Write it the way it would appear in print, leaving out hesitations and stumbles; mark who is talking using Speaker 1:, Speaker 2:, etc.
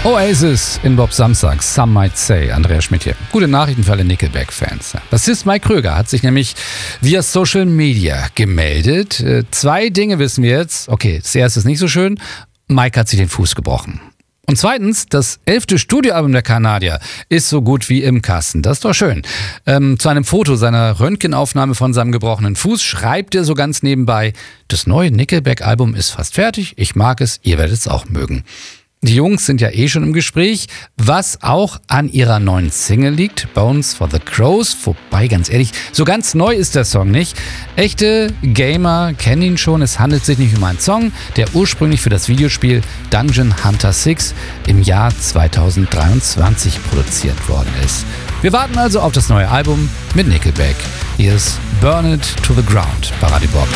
Speaker 1: Oasis in Bob Samstag, Some Might Say, Andreas Schmidt hier. Gute Nachrichten für alle Nickelback-Fans. Bassist Mike Kröger hat sich nämlich via Social Media gemeldet. 2 Dinge wissen wir jetzt. Okay, das erste ist nicht so schön. Mike hat sich den Fuß gebrochen. Und zweitens, das 11. Studioalbum der Kanadier ist so gut wie im Kasten. Das ist doch schön. Zu einem Foto seiner Röntgenaufnahme von seinem gebrochenen Fuß schreibt er so ganz nebenbei: Das neue Nickelback-Album ist fast fertig. Ich mag es, ihr werdet es auch mögen. Die Jungs sind ja schon im Gespräch, was auch an ihrer neuen Single liegt, Bones for the Crows. Wobei, ganz ehrlich, so ganz neu ist der Song nicht. Echte Gamer kennen ihn schon. Es handelt sich nicht um einen Song, der ursprünglich für das Videospiel Dungeon Hunter 6 im Jahr 2023 produziert worden ist. Wir warten also auf das neue Album mit Nickelback. Hier ist Burn It to the Ground bei Radio Bob.